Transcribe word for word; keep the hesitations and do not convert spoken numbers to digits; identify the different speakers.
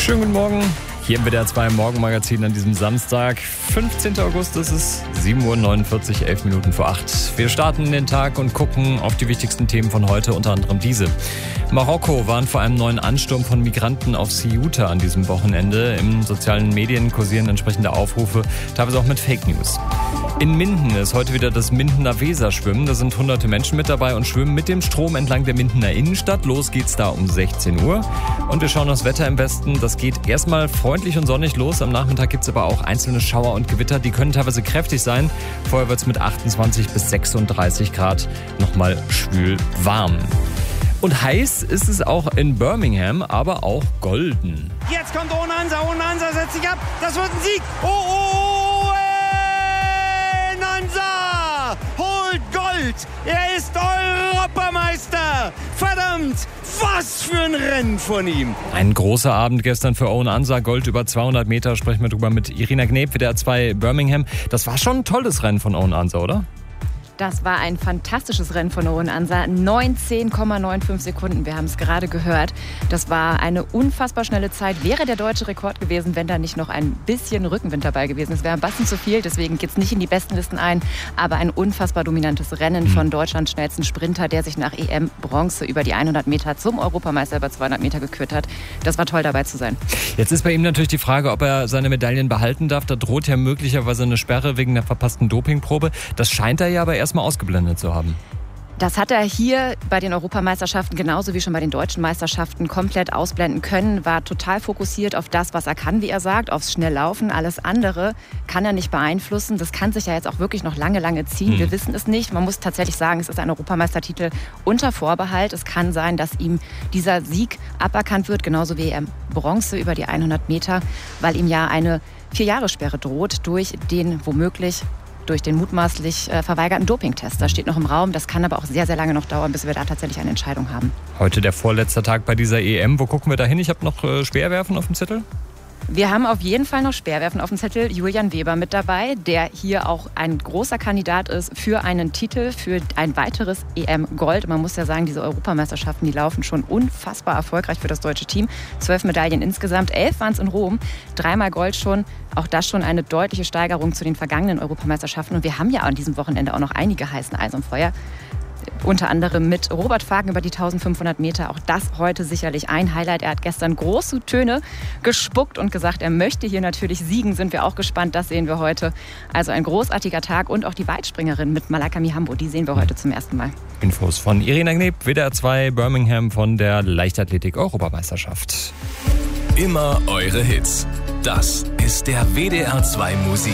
Speaker 1: Schönen guten Morgen. Hier im W D R zwei Morgenmagazin an diesem Samstag, fünfzehnten August, es ist sieben Uhr neunundvierzig, elf Minuten vor acht. Wir starten den Tag und gucken auf die wichtigsten Themen von heute, unter anderem diese. Marokko warnt vor einem neuen Ansturm von Migranten auf Ceuta an diesem Wochenende. In sozialen Medien kursieren entsprechende Aufrufe, teilweise auch mit Fake News. In Minden ist heute wieder das Mindener Weserschwimmen. Da sind hunderte Menschen mit dabei und schwimmen mit dem Strom entlang der Mindener Innenstadt. Los geht's da um sechzehn Uhr. Und wir schauen aufs Wetter im Westen. Das geht erstmal freundlich und sonnig los. Am Nachmittag gibt's aber auch einzelne Schauer und Gewitter. Die können teilweise kräftig sein. Vorher wird's mit achtundzwanzig bis sechsunddreißig Grad nochmal schwül warm. Und heiß ist es auch in Birmingham, aber auch golden.
Speaker 2: Jetzt kommt Onansa, Onansa setzt sich ab. Das wird ein Sieg. Oh, oh, oh, Onansa holt Gold. Er ist Europameister. Verdammt, was für ein Rennen von ihm.
Speaker 1: Ein großer Abend gestern für Onansa. Gold über zweihundert Meter. Sprechen wir drüber mit Irina Gneb, W D R zwei Birmingham. Das war schon ein tolles Rennen von Onansa, oder?
Speaker 3: Das war ein fantastisches Rennen von Onansa. neunzehn Komma fünfundneunzig Sekunden, wir haben es gerade gehört. Das war eine unfassbar schnelle Zeit. Wäre der deutsche Rekord gewesen, wenn da nicht noch ein bisschen Rückenwind dabei gewesen ist. Wäre ein Batzen zu viel, deswegen geht es nicht in die besten Listen ein. Aber ein unfassbar dominantes Rennen von Deutschlands schnellsten Sprinter, der sich nach E M-Bronze über die hundert Meter zum Europameister über zweihundert Meter gekürt hat. Das war toll, dabei zu sein.
Speaker 1: Jetzt ist bei ihm natürlich die Frage, ob er seine Medaillen behalten darf. Da droht ja möglicherweise eine Sperre wegen der verpassten Dopingprobe. Das scheint er ja aber erstmal ausgeblendet zu haben.
Speaker 3: Das hat er hier bei den Europameisterschaften genauso wie schon bei den deutschen Meisterschaften komplett ausblenden können, war total fokussiert auf das, was er kann, wie er sagt, aufs Schnelllaufen. Alles andere kann er nicht beeinflussen. Das kann sich ja jetzt auch wirklich noch lange, lange ziehen. Hm. Wir wissen es nicht. Man muss tatsächlich sagen, es ist ein Europameistertitel unter Vorbehalt. Es kann sein, dass ihm dieser Sieg aberkannt wird, genauso wie er Bronze über die hundert Meter, weil ihm ja eine Vier-Jahres-Sperre droht durch den womöglich durch den mutmaßlich äh, verweigerten Dopingtest. Das steht noch im Raum. Das kann aber auch sehr, sehr lange noch dauern, bis wir da tatsächlich eine Entscheidung haben.
Speaker 1: Heute der vorletzte Tag bei dieser E M. Wo gucken wir da hin? Ich habe noch äh, Speerwerfen auf dem Zettel.
Speaker 3: Wir haben auf jeden Fall noch Speerwerfen auf dem Zettel. Julian Weber mit dabei, der hier auch ein großer Kandidat ist für einen Titel, für ein weiteres E M-Gold. Man muss ja sagen, diese Europameisterschaften, die laufen schon unfassbar erfolgreich für das deutsche Team. Zwölf Medaillen insgesamt, elf waren es in Rom, dreimal Gold schon. Auch das schon eine deutliche Steigerung zu den vergangenen Europameisterschaften. Und wir haben ja an diesem Wochenende auch noch einige heißen Eisen im Feuer. Unter anderem mit Robert Fagen über die eintausendfünfhundert Meter. Auch das heute sicherlich ein Highlight. Er hat gestern große Töne gespuckt und gesagt, er möchte hier natürlich siegen. Sind wir auch gespannt, das sehen wir heute. Also ein großartiger Tag. Und auch die Weitspringerin mit Malaika Mihambo, die sehen wir heute zum ersten Mal.
Speaker 1: Infos von Irina Gneb, W D R zwei Birmingham von der Leichtathletik-Europameisterschaft.
Speaker 4: Immer eure Hits. Das ist der W D R zwei Musik.